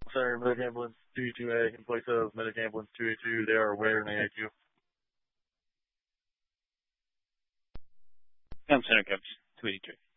Center Medic Ambulance 282A in place of Medic Ambulance 282. They are where in AIQ? Center Coach 282.